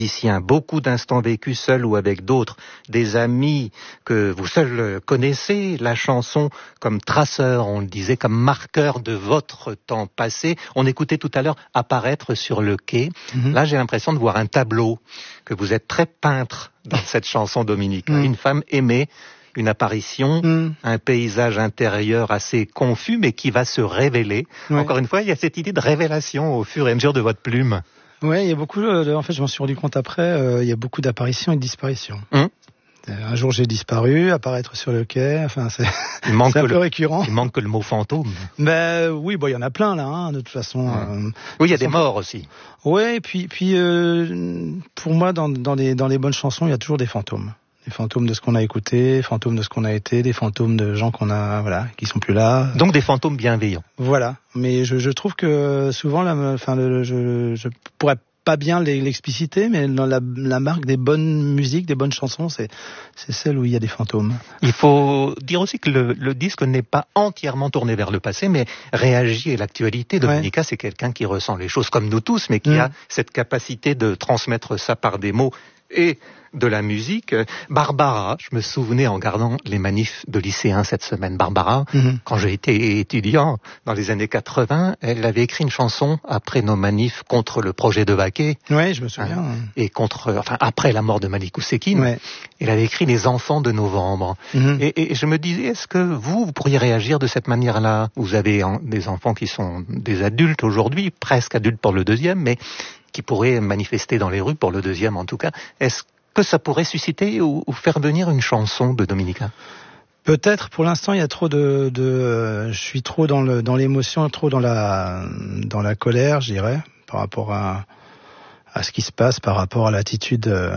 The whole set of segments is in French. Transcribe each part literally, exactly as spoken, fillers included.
musiciens, beaucoup d'instants vécus seuls ou avec d'autres, des amis que vous seuls connaissez, la chanson comme traceur, on le disait, comme marqueur de votre temps passé. On écoutait tout à l'heure apparaître sur le quai. Mm-hmm. Là, j'ai l'impression de voir un tableau, que vous êtes très peintre dans cette chanson, Dominique. Mm. Une femme aimée, une apparition, mm. un paysage intérieur assez confus, mais qui va se révéler. Ouais. Encore une fois, il y a cette idée de révélation au fur et à mesure de votre plume. Oui, il y a beaucoup de, en fait, je m'en suis rendu compte après, euh, il y a beaucoup d'apparitions et de disparitions. Mmh. Un jour j'ai disparu, apparaître sur le quai, enfin c'est, il manque c'est un peu le, récurrent. Il manque que le mot fantôme. Ben oui, bon, il y en a plein là, hein, de toute façon. Mmh. Euh, oui, il y a des morts aussi. Oui, et puis, puis euh, pour moi, dans, dans, les, dans les bonnes chansons, il y a toujours des fantômes. Des fantômes de ce qu'on a écouté, des fantômes de ce qu'on a été, des fantômes de gens qu'on a, voilà, qui sont plus là. Donc des fantômes bienveillants. Voilà, mais je, je trouve que souvent, la, enfin, le, je, je pourrais pas bien l'expliciter, mais dans la, la marque des bonnes musiques, des bonnes chansons, c'est, c'est celle où il y a des fantômes. Il faut dire aussi que le, le disque n'est pas entièrement tourné vers le passé, mais réagit à l'actualité. Dominica, ouais. C'est quelqu'un qui ressent les choses comme nous tous, mais qui mmh. a cette capacité de transmettre ça par des mots et de la musique. Barbara, je me souvenais en regardant les manifs de lycéens cette semaine, Barbara, mm-hmm. quand j'ai été étudiant dans les années quatre-vingts, elle avait écrit une chanson après nos manifs contre le projet de Baquet. Oui, je me souviens. Hein, et contre, enfin, après la mort de Malik Oussekine. Ouais. Elle avait écrit Les enfants de novembre. Mm-hmm. Et, et je me disais, est-ce que vous, vous pourriez réagir de cette manière-là? Vous avez des enfants qui sont des adultes aujourd'hui, presque adultes pour le deuxième, mais qui pourraient manifester dans les rues, pour le deuxième en tout cas. Est-ce que ça pourrait susciter ou, ou faire venir une chanson de Dominica? Peut-être. Pour l'instant, il y a trop de, de euh, je suis trop dans le dans l'émotion, trop dans la dans la colère, je dirais, par rapport à à ce qui se passe, par rapport à l'attitude euh,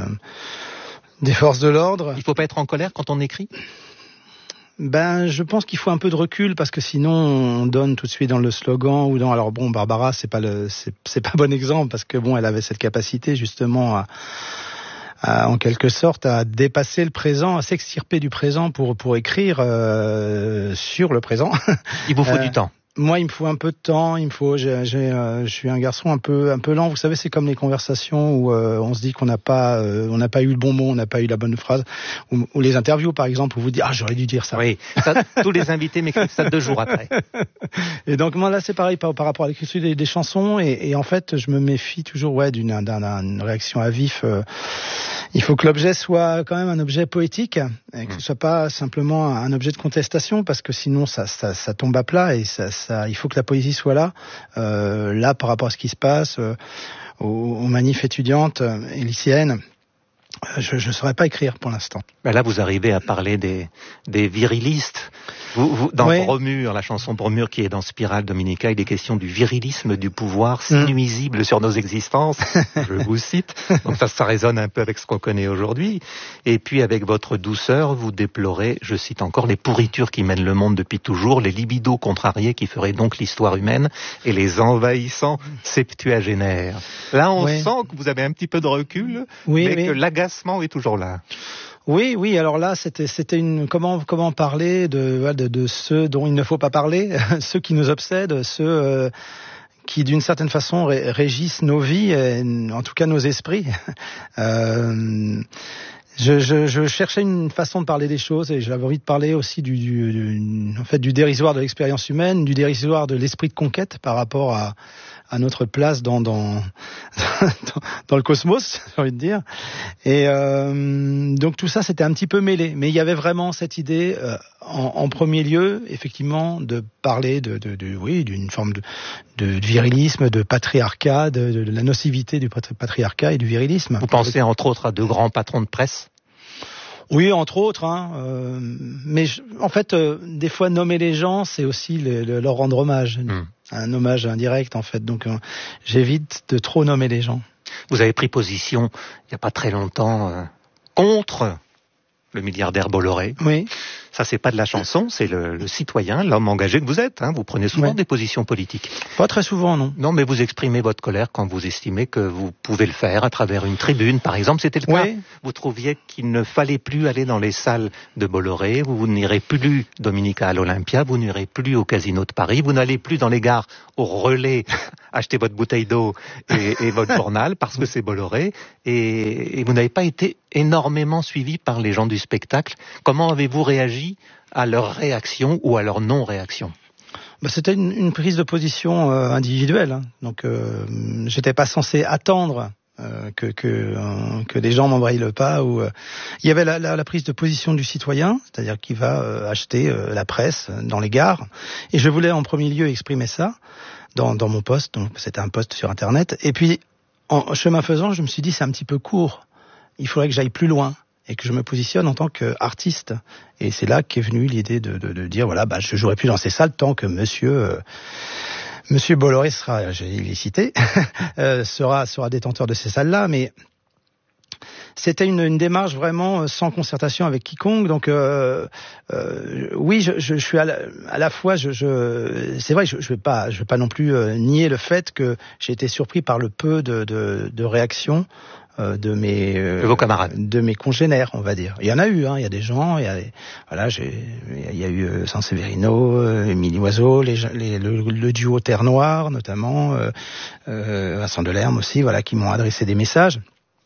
des forces de l'ordre. Il faut pas être en colère quand on écrit? Ben, je pense qu'il faut un peu de recul parce que sinon on donne tout de suite dans le slogan ou dans. Alors bon, Barbara, c'est pas le, c'est, c'est pas bon exemple parce que bon, elle avait cette capacité justement à, à en quelque sorte à dépasser le présent, à s'extirper du présent pour pour écrire euh, sur le présent. Il vous faut euh, du temps. Moi, il me faut un peu de temps. Il me faut. J'ai, j'ai, euh, je suis un garçon un peu, un peu lent. Vous savez, c'est comme les conversations où euh, on se dit qu'on n'a pas, euh, on n'a pas eu le bon mot, on n'a pas eu la bonne phrase, ou, ou les interviews, par exemple, où vous dites ah j'aurais dû dire ça. Oui. Ça, tous les invités m'écrivent ça deux jours après. Et donc moi là, c'est pareil par, par rapport à l'écriture des, des chansons. Et, et en fait, je me méfie toujours, ouais, d'une, d'une, d'une réaction à vif. Euh, il faut que l'objet soit quand même un objet poétique, et que mmh. ce soit pas simplement un objet de contestation, parce que sinon ça, ça, ça tombe à plat et ça. Ça, il faut que la poésie soit là, euh, là par rapport à ce qui se passe, euh, aux, aux manifs étudiantes et lycéennes. Je ne saurais pas écrire pour l'instant. Ben là, vous arrivez à parler des, des virilistes. Vous, vous, dans oui. Bromure, la chanson Bromure qui est dans Spirale Dominica, il est question du virilisme du pouvoir si mmh. nuisible sur nos existences. Je vous cite. Donc ça, ça résonne un peu avec ce qu'on connaît aujourd'hui. Et puis avec votre douceur, vous déplorez, je cite encore, les pourritures qui mènent le monde depuis toujours, les libidos contrariés qui feraient donc l'histoire humaine et les envahissants septuagénaires. Là, on oui. sent que vous avez un petit peu de recul, oui, mais oui. que l'agacement est toujours là. Oui, oui. Alors là, c'était, c'était une comment comment parler de, de de ceux dont il ne faut pas parler, ceux qui nous obsèdent, ceux euh, qui d'une certaine façon ré, régissent nos vies, et, en tout cas nos esprits. Euh, je, je, je cherchais une façon de parler des choses et j'avais envie de parler aussi du, du, du en fait du dérisoire de l'expérience humaine, du dérisoire de l'esprit de conquête par rapport à à notre place dans dans dans, dans le cosmos, j'ai envie de dire. Et euh, donc tout ça, c'était un petit peu mêlé, mais il y avait vraiment cette idée, euh, en, en premier lieu, effectivement, de parler de, de, de oui, d'une forme de, de virilisme, de patriarcat, de, de, de la nocivité du patriarcat et du virilisme. Vous pensez entre autres à de grands patrons de presse? Oui, entre autres, hein, euh, mais je, en fait, euh, des fois nommer les gens, c'est aussi le, le, leur rendre hommage, mmh. un hommage indirect en fait. Donc, euh, j'évite de trop nommer les gens. Vous avez pris position il n'y a pas très longtemps euh, contre le milliardaire Bolloré. Oui. Ça, c'est pas de la chanson, c'est le, le citoyen, l'homme engagé que vous êtes. Hein. Vous prenez souvent ouais. des positions politiques. Pas très souvent, non. Non, mais vous exprimez votre colère quand vous estimez que vous pouvez le faire à travers une tribune, par exemple. C'était le cas. Oui. Vous trouviez qu'il ne fallait plus aller dans les salles de Bolloré, vous, vous n'irez plus, Dominica, à l'Olympia, vous n'irez plus au Casino de Paris, vous n'allez plus dans les gares au relais acheter votre bouteille d'eau et, et votre journal parce que c'est Bolloré, et, et vous n'avez pas été énormément suivi par les gens du spectacle. Comment avez-vous réagi à leur réaction ou à leur non-réaction ? Bah, c'était une, une prise de position euh, individuelle, hein. Donc euh, j'étais pas censé attendre euh, que que euh, que des gens m'embrayent le pas. Ou euh, il y avait la, la, la prise de position du citoyen, c'est-à-dire qui va euh, acheter euh, la presse dans les gares, et je voulais en premier lieu exprimer ça dans dans mon post. Donc c'était un post sur Internet, et puis en chemin faisant, je me suis dit c'est un petit peu court. Il faudrait que j'aille plus loin et que je me positionne en tant qu'artiste. Et c'est là qu'est venue l'idée de, de, de dire, voilà, bah, je jouerai plus dans ces salles tant que monsieur, euh, monsieur Bolloré sera, il est cité, euh, sera, sera détenteur de ces salles-là. Mais c'était une, une démarche vraiment sans concertation avec quiconque. Donc, euh, euh, oui, je, je, je suis à la, à la fois, je, je, c'est vrai, je, je vais pas, je vais pas non plus euh, nier le fait que j'ai été surpris par le peu de, de, de réactions de mes euh, de vos camarades, de mes congénères, on va dire. Il y en a eu, hein. Il y a des gens, il y a, voilà, j'ai, il y a eu euh, Sanseverino, euh, Émilie Oiseau, les, les, le, le duo Terre Noire, notamment, euh, euh, Vincent Delerme aussi, voilà, qui m'ont adressé des messages.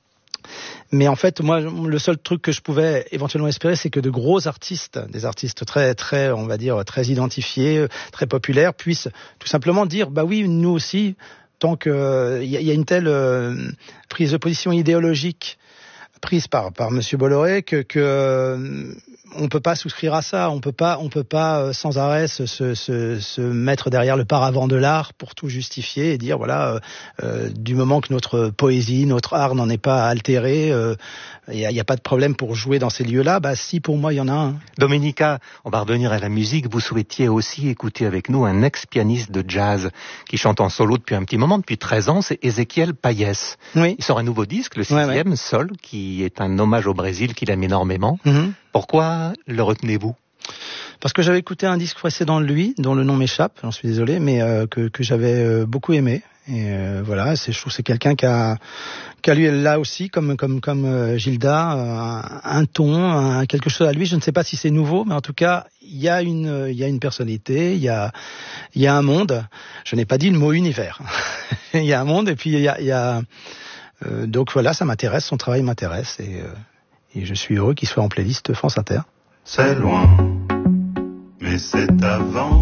Mais en fait, moi, le seul truc que je pouvais éventuellement espérer, c'est que de gros artistes, des artistes très, très, on va dire, très identifiés, très populaires, puissent tout simplement dire, bah oui, nous aussi. Tant qu'il euh, y, y a une telle euh, prise de position idéologique prise par par Monsieur Bolloré que, que euh, on peut pas souscrire à ça, on peut pas on peut pas euh, sans arrêt se, se, se, se mettre derrière le paravent de l'art pour tout justifier et dire voilà euh, euh, du moment que notre poésie, notre art n'en est pas altéré, il euh, y, a, y a pas de problème pour jouer dans ces lieux-là. Bah si, pour moi il y en a un. Dominica, on va revenir à la musique. Vous souhaitiez aussi écouter avec nous un ex-pianiste de jazz qui chante en solo depuis un petit moment, depuis treize ans, c'est Ezequiel Payès. Oui. Il sort un nouveau disque, le sixième, ouais, ouais. Sol, qui est un hommage au Brésil qu'il aime énormément. Mm-hmm. Pourquoi le retenez-vous ? Parce que j'avais écouté un disque précédent de lui, dont le nom m'échappe, j'en suis désolé, mais euh, que, que j'avais euh, beaucoup aimé. Et euh, voilà, c'est, je trouve que c'est quelqu'un qui a, qui a lui là aussi, comme comme comme euh, Gilda, euh, un ton, un, quelque chose à lui. Je ne sais pas si c'est nouveau, mais en tout cas, il y a une, il y a une personnalité, il y a, il y a un monde. Je n'ai pas dit le mot univers. Il y a un monde, et puis il y a, il y a euh, donc voilà, ça m'intéresse, son travail m'intéresse, et, euh, et je suis heureux qu'il soit en playlist France Inter. C'est loin, mais c'est avant.